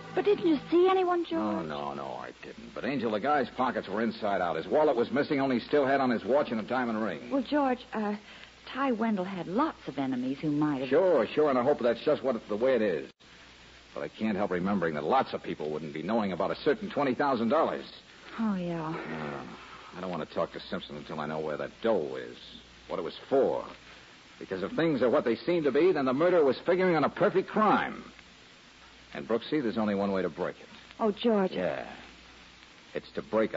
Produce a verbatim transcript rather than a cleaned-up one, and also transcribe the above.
But didn't you see anyone, George? Oh, no, no, I didn't. But, Angel, the guy's pockets were inside out. His wallet was missing, only he still had on his watch and a diamond ring. Well, George, uh, Ty Wendell had lots of enemies who might have... Sure, sure, and I hope that's just what it's the way it is. But I can't help remembering that lots of people wouldn't be knowing about a certain twenty thousand dollars. Oh, yeah. Uh, I don't want to talk to Simpson until I know where that dough is, what it was for. Because if things are what they seem to be, then the murder was figuring on a perfect crime. And, Brooksy, there's only one way to break it. Oh, George. Yeah. It's to break